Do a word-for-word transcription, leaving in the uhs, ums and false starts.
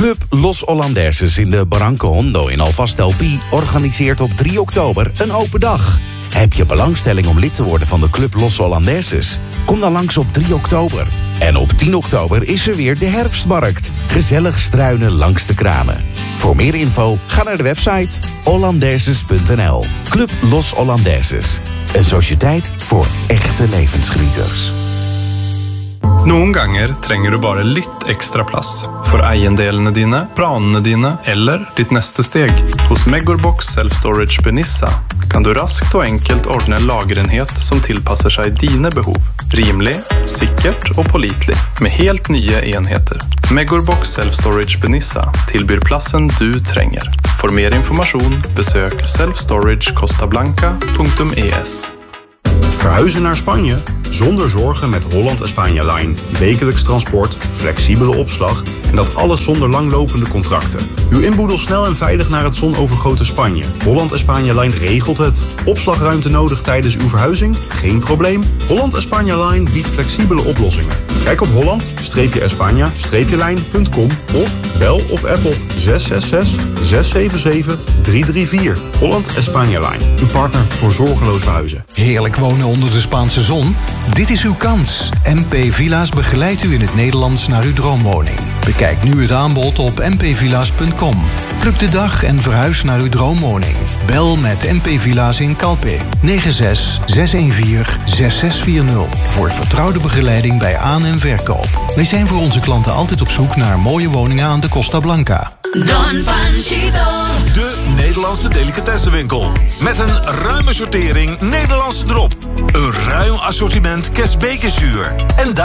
Club Los Holandeses in de Barranco Hondo in Alvast L P organiseert op drie oktober een open dag. Heb je belangstelling om lid te worden van de Club Los Holandeses? Kom dan langs op drie oktober. En op tien oktober is er weer de herfstmarkt. Gezellig struinen langs de kranen. Voor meer info ga naar de website hollandeses punt n l. Club Los Holandeses. Een sociëteit voor echte levensgenieters. Noen ganger trenger du bare litt ekstra plass for eiendelene dine, planene dine eller ditt neste steg. Hos Megorbox Self Storage Benissa kan du raskt og enkelt ordne en lagerenhet som tilpasser seg dine behov. Rimelig, sikkert og pålitelig, med helt nye enheter. Megorbox Self Storage Benissa tilbyr plassen du trenger. For mer informasjon, besøk self storage costa blanca punt e s. Verhuizen naar Spanje? Zonder zorgen met Holland Espanja Line. Wekelijks transport, flexibele opslag en dat alles zonder langlopende contracten. Uw inboedel snel en veilig naar het zonovergoten Spanje. Holland Espanja Line regelt het. Opslagruimte nodig tijdens uw verhuizing? Geen probleem. Holland Espanja Line biedt flexibele oplossingen. Kijk op holland espanja line punt com of bel of app op zes zes zes, zes zeven zeven, drie drie vier. Holland Espanja Line. Uw partner voor zorgeloos verhuizen. Heerlijk wonen onder de Spaanse zon? Dit is uw kans. M P Villa's begeleidt u in het Nederlands naar uw droomwoning. Bekijk nu het aanbod op m p villa's punt com. Pluk de dag en verhuis naar uw droomwoning. Bel met M P Villa's in Calpe negen zes zes een vier zes zes vier nul voor vertrouwde begeleiding bij aan- en verkoop. Wij zijn voor onze klanten altijd op zoek naar mooie woningen aan de Costa Blanca. Don Panchito. De Nederlandse delicatessenwinkel. Met een ruime sortering Nederlandse drop. Een ruim assortiment kerstbekerzuur. En